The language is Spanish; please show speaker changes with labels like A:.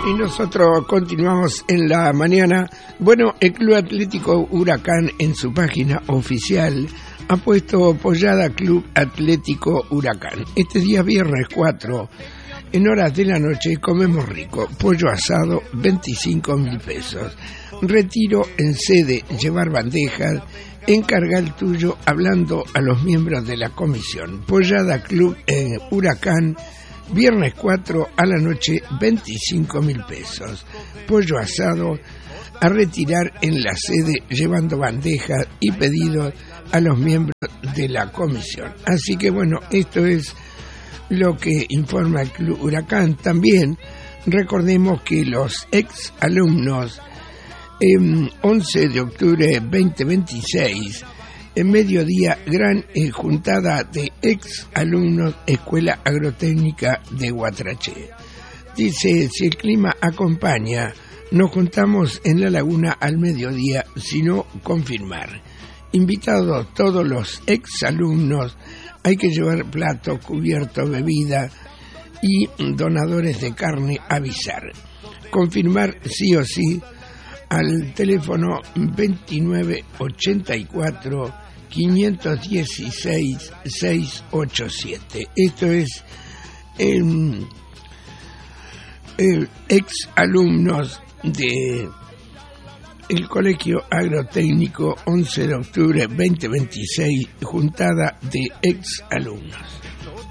A: Y nosotros continuamos en la mañana. Bueno, el Club Atlético Huracán en su página oficial ha puesto Pollada Club Atlético Huracán. Este día viernes 4, en horas de la noche, comemos rico. Pollo asado, 25.000 pesos. Retiro en sede, llevar bandejas, encarga el tuyo, hablando a los miembros de la comisión. Pollada Club Huracán, viernes 4 a la noche, 25.000 pesos. Pollo asado a retirar en la sede, llevando bandejas y pedidos a los miembros de la comisión. Así que bueno, esto es lo que informa el Club Huracán. También recordemos que los ex alumnos, 11 de octubre 2026, en mediodía, gran juntada de ex alumnos Escuela Agrotécnica de Guatraché. Dice, si el clima acompaña, nos juntamos en la laguna al mediodía, sino confirmar. Invitados todos los ex alumnos, hay que llevar plato, cubierto, bebida y donadores de carne, avisar. Confirmar sí o sí al teléfono 2984 516 687. Esto es el ex alumnos de el Colegio Agrotécnico 11 de octubre 2026, juntada de ex alumnos.